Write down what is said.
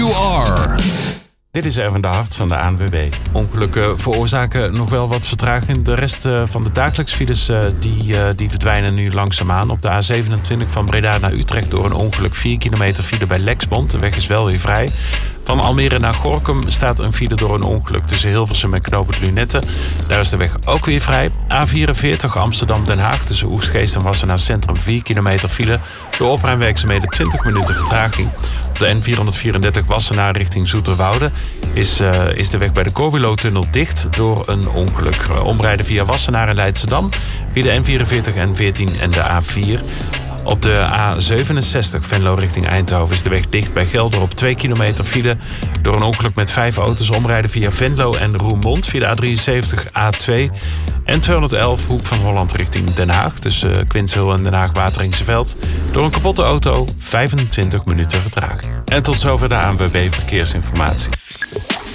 You Are. Dit is Erwin de Hart van de ANWB. Ongelukken veroorzaken nog wel wat vertraging. De rest van de dagelijkse files die verdwijnen nu langzaamaan. Op de A27 van Breda naar Utrecht door een ongeluk 4 kilometer file bij Lexmond. De weg is wel weer vrij. Van Almere naar Gorinchem staat een file door een ongeluk tussen Hilversum en knooppunt Lunetten. Daar is de weg ook weer vrij. A44 Amsterdam-Den Haag tussen Oegstgeest en Wassenaar Centrum 4 kilometer file. Door opruimwerkzaamheden 20 minuten vertraging. Op de N434 Wassenaar richting Zoeterwoude is de weg bij de Corbulo-tunnel dicht door een ongeluk. Omrijden via Wassenaar en Leidschendam via de N44, N14 en de A4. Op de A67 Venlo richting Eindhoven is de weg dicht bij Gelder op 2 kilometer file. Door een ongeluk met 5 auto's omrijden via Venlo en Roermond via de A73 A2. En 211 Hoek van Holland richting Den Haag tussen Quinshul en Den Haag-Wateringseveld. Door een kapotte auto 25 minuten vertraging. En tot zover de ANWB Verkeersinformatie.